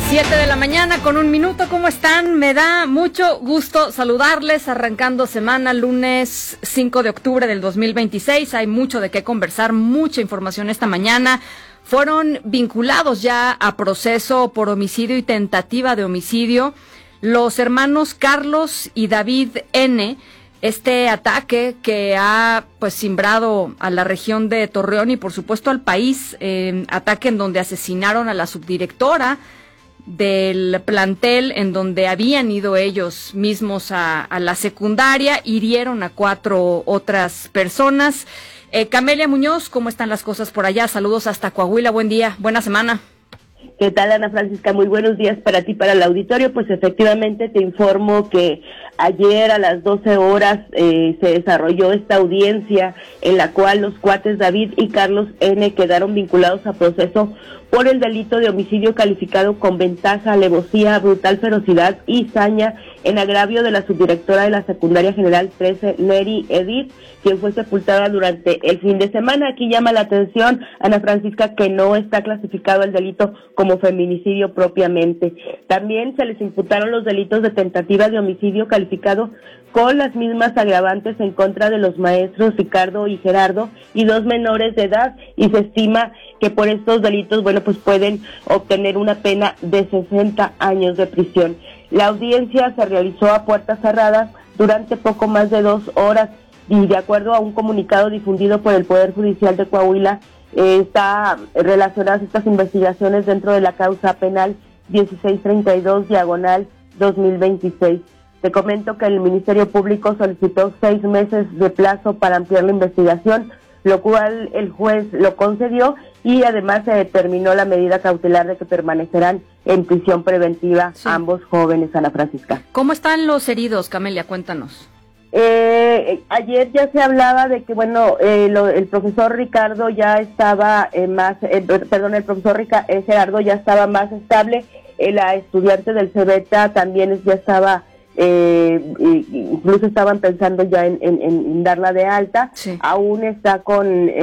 7:01 a.m. ¿Cómo están? Me da mucho gusto saludarles, arrancando semana, lunes 5 de octubre del 2026. Hay mucho de qué conversar, mucha información esta mañana. Fueron vinculados ya a proceso por homicidio y tentativa de homicidio los hermanos Carlos y David N., este ataque que ha cimbrado a la región de Torreón y por supuesto al país, ataque en donde asesinaron a la subdirectora del plantel en donde habían ido ellos mismos a la secundaria, hirieron a 4 otras personas. Camelia Muñoz, ¿cómo están las cosas por allá? Saludos hasta Coahuila, buen día, buena semana. ¿Qué tal, Ana Francisca? Muy buenos días para ti, para el auditorio. Pues efectivamente te informo que ayer a las 12 horas se desarrolló esta audiencia en la cual los cuates David y Carlos N. quedaron vinculados a proceso por el delito de homicidio calificado con ventaja, alevosía, brutal ferocidad y saña en agravio de la subdirectora de la Secundaria General 13, Neri Edith, quien fue sepultada durante el fin de semana. Aquí llama la atención, Ana Francisca, que no está clasificado el delito como feminicidio propiamente. También se les imputaron los delitos de tentativa de homicidio calificado con las mismas agravantes en contra de los maestros Ricardo y Gerardo y 2 menores de edad, y se estima que por estos delitos, pues pueden obtener una pena de 60 años de prisión. La audiencia se realizó a puertas cerradas durante poco más de 2 horas y de acuerdo a un comunicado difundido por el Poder Judicial de Coahuila, está relacionadas estas investigaciones dentro de la causa penal 1632/2026. Te comento que el Ministerio Público solicitó 6 meses de plazo para ampliar la investigación, lo cual el juez lo concedió, y además se determinó la medida cautelar de que permanecerán en prisión preventiva ambos jóvenes, Ana Francisca. ¿Cómo están los heridos, Camelia? Cuéntanos. Ayer ya se hablaba de que, el profesor Ricardo ya estaba el profesor Gerardo ya estaba más estable, la estudiante del CEBETA también ya estaba, incluso estaban pensando ya en darla de alta. Sí. Aún está con,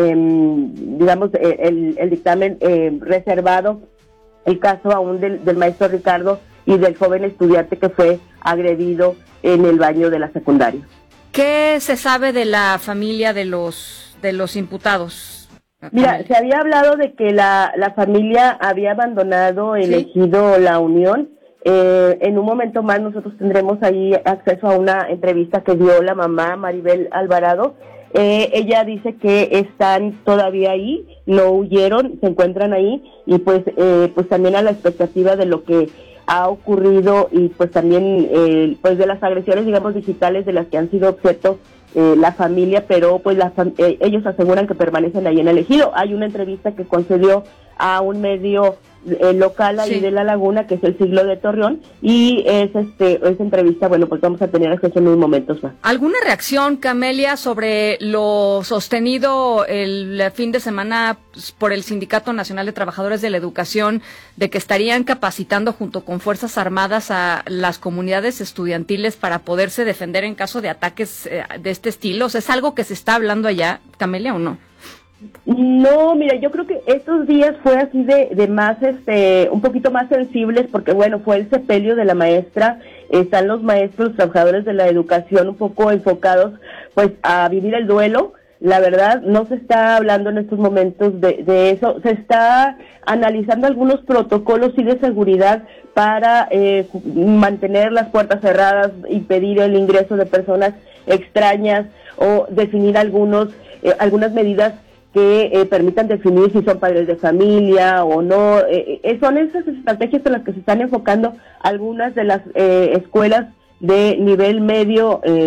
el dictamen reservado, el caso aún del maestro Ricardo y del joven estudiante que fue agredido en el baño de la secundaria. ¿Qué se sabe de la familia de los imputados? Mira, se había hablado de que la familia había abandonado el ejido La Unión. En un momento más nosotros tendremos ahí acceso a una entrevista que dio la mamá, Maribel Alvarado. Ella dice que están todavía ahí, no huyeron, se encuentran ahí, y pues también a la expectativa de lo que ha ocurrido, y pues también de las agresiones, digitales de las que han sido objeto la familia, pero pues ellos aseguran que permanecen ahí en el ejido. Hay una entrevista que concedió a un medio local ahí de La Laguna, que es El Siglo de Torreón, y esa entrevista, pues vamos a tener acceso en unos momentos más. ¿Alguna reacción, Camelia, sobre lo sostenido el fin de semana por el Sindicato Nacional de Trabajadores de la Educación, de que estarían capacitando junto con Fuerzas Armadas a las comunidades estudiantiles para poderse defender en caso de ataques de este estilo? O sea, ¿es algo que se está hablando allá, Camelia, o no? No, mira, yo creo que estos días fue así de más, un poquito más sensibles, porque fue el sepelio de la maestra. Están los maestros, trabajadores de la educación, un poco enfocados pues a vivir el duelo. La verdad, no se está hablando en estos momentos de eso. Se está analizando algunos protocolos de seguridad para mantener las puertas cerradas, impedir el ingreso de personas extrañas, o definir algunas medidas que permitan definir si son padres de familia o no. Son esas estrategias en las que se están enfocando algunas de las escuelas de nivel medio